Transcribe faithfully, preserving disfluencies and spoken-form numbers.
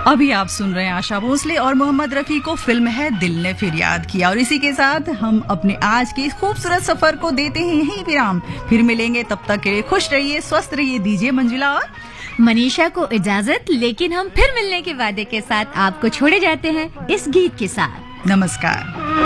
अभी आप सुन रहे हैं आशा भोसले और मोहम्मद रफी को, फिल्म है दिल ने फिर याद किया। और इसी के साथ हम अपने आज के खूबसूरत सफर को देते हैं यहीं विराम। फिर मिलेंगे, तब तक के लिए खुश रहिए, स्वस्थ रहिए। दीजिए मंजुला और मनीषा को इजाजत, लेकिन हम फिर मिलने के वादे के साथ आपको छोड़े जाते हैं इस गीत के साथ। नमस्कार।